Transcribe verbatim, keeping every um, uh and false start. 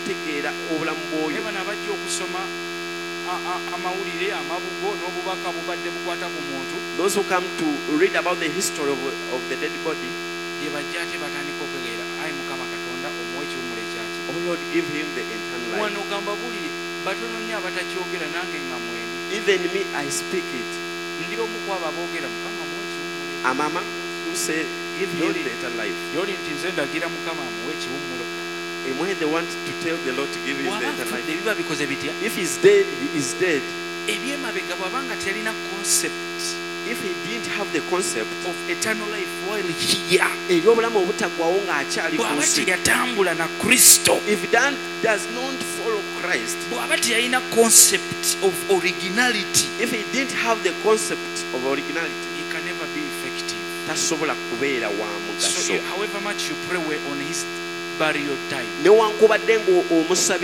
okutegeera obulamu bw'oyo. Ne bano abajja okusoma amawulire amabugo n'obubaka bubadde bukwata ku muntu, Those who come to read about the history of, of the dead body, gye bajja ate batandika okwegeera, ayi Mukama Katonda omuwe ekiwummulo ekyaki. oh Lord, give him the eternal life. Wano gamba bulire batono nnyo abatakyogera, nange nga mweni. Even me, I speak it. Ndi omu ku abo aboogera, Mukama muwe ekiwummulo. I'm a man who say, give him the eternal life. Yoli nti nze ndagira Mukama amuwe ekiwummulo. And when they want to tell the Lord to give him the eternal life, biba bikoze bitya? if he's dead, he is dead. Ebyemabega bw'abanga talina concept If he didn't have the concept of eternal life while here, eby'obulamu obutaggwawo ng'akyali ku bw'aba nsi, teyatambula na Kristo, if that does not follow Christ, bw'aba teyalina concept of originality, if he didn't have the concept of originality, he can never be effective. tasobola kubeera wa So mugaso. however much you pray on his burial time, Newankubadde ng'omusabira